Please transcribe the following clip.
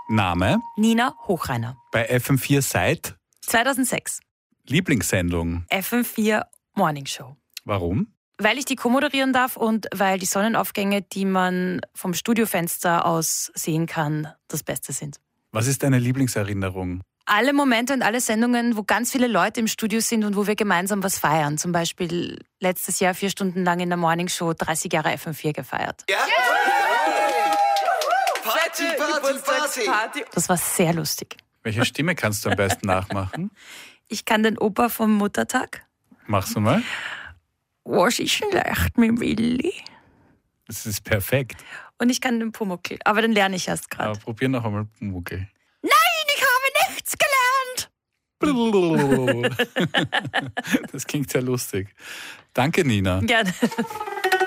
Name? Nina Hochreiner. Bei FM4 seit? 2006. Lieblingssendung? FM4 Morning Show. Warum? Weil ich die co-moderieren darf und weil die Sonnenaufgänge, die man vom Studiofenster aus sehen kann, das Beste sind. Was ist deine Lieblingserinnerung? Alle Momente und alle Sendungen, wo ganz viele Leute im Studio sind und wo wir gemeinsam was feiern. Zum Beispiel letztes Jahr 4 Stunden lang in der Morning Show 30 Jahre FM4 gefeiert. Ja. Party. Das war sehr lustig. Welche Stimme kannst du am besten nachmachen? Ich kann den Opa vom Muttertag. Machst du mal? Was ist denn leicht mit dem Willi? Das ist perfekt. Und ich kann den Pumuckl, aber den lerne ich erst gerade. Aber probier noch einmal Pumuckl. Nein, ich habe nichts gelernt. Das klingt sehr lustig. Danke, Nina. Gerne.